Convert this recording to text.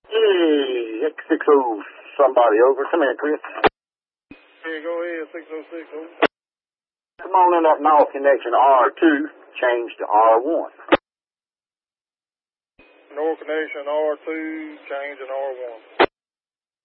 Hey, X60 somebody over. Come here, Chris. Here, go ahead, 606. Come on in that north connection R2, change to R1. North connection R2, change in R1.